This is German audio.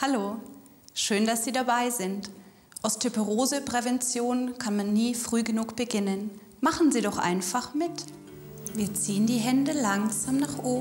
Hallo, schön, dass Sie dabei sind. Osteoporoseprävention kann man nie früh genug beginnen. Machen Sie doch einfach mit. Wir ziehen die Hände langsam nach oben.